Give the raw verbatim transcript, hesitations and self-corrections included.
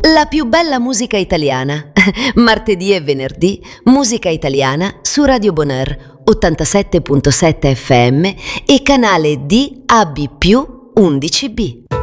La più bella musica italiana. Martedì e venerdì, musica italiana su Radio Bonaire, ottantasette virgola sette F M e canale D A B più undici B.